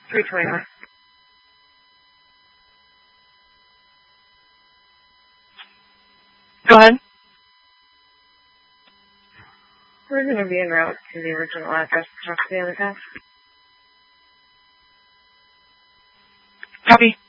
321. Go ahead. We're going to be en route to the original address to talk to the other guy. Copy.